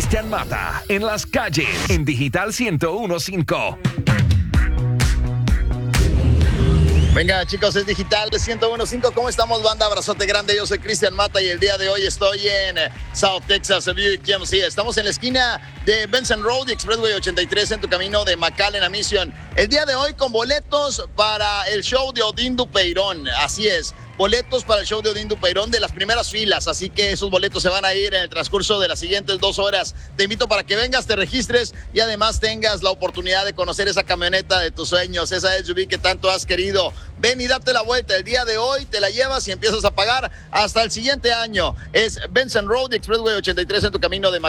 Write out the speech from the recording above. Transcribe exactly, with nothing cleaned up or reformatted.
Cristian Mata en las calles en Digital ciento uno punto cinco. Venga, chicos, es Digital ciento uno punto cinco. ¿Cómo estamos, banda? Abrazote grande. Yo soy Cristian Mata y el día de hoy estoy en South Texas Buick G M C. Estamos en la esquina de Benson Road y Expressway ochenta y tres en tu camino de McAllen a Mission. El día de hoy con boletos para el show de Odín Dupeirón. Así es. Boletos para el show de Odín Dupeirón de las primeras filas, así que esos boletos se van a ir en el transcurso de las siguientes dos horas. Te invito para que vengas, te registres y además tengas la oportunidad de conocer esa camioneta de tus sueños, esa S U V que tanto has querido. Ven y date la vuelta. El día de hoy te la llevas y empiezas a pagar hasta el siguiente año. Es Benson Road y Expressway ochenta y tres en tu camino de